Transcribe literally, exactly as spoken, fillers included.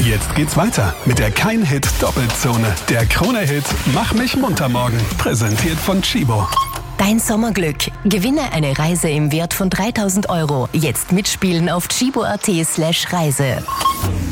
Jetzt geht's weiter mit der Kein-Hit-Doppelzone. Der Krone-Hit Mach mich munter morgen. Präsentiert von Chibo. Dein Sommerglück. Gewinne eine Reise im Wert von dreitausend Euro. Jetzt mitspielen auf chibo punkt at slash Reise.